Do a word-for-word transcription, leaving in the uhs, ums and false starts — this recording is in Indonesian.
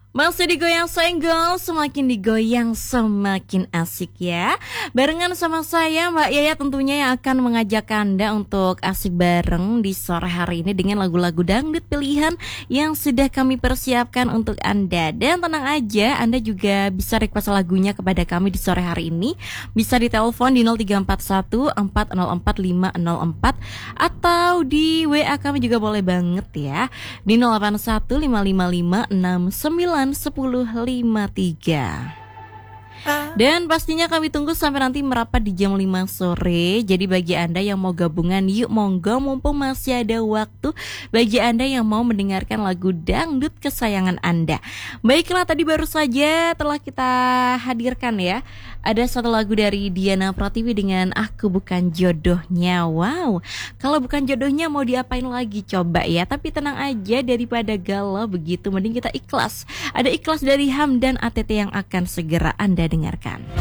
Masih digoyang senggol, semakin digoyang semakin asik ya. Barengan sama saya Mbak Yaya tentunya yang akan mengajak Anda untuk asik bareng di sore hari ini dengan lagu-lagu dangdut pilihan yang sudah kami persiapkan untuk Anda. Dan tenang aja, Anda juga bisa request lagunya kepada kami di sore hari ini. Bisa ditelepon di nol tiga empat satu empat nol empat lima nol empat atau di W A kami juga boleh banget ya, di nol delapan satu lima lima lima enam sembilan sepuluh lima tiga. Dan pastinya kami tunggu sampai nanti merapat di jam lima sore. Jadi bagi Anda yang mau gabungan, yuk monggo mumpung masih ada waktu. Bagi Anda yang mau mendengarkan lagu dangdut kesayangan Anda. Baiklah, tadi baru saja telah kita hadirkan ya, ada satu lagu dari Diana Pratiwi dengan Aku Bukan Jodohnya. Wow, kalau bukan jodohnya mau diapain lagi coba ya. Tapi tenang aja, daripada galau begitu, mending kita ikhlas. Ada Ikhlas dari Hamdan A T T yang akan segera Anda dengarkan.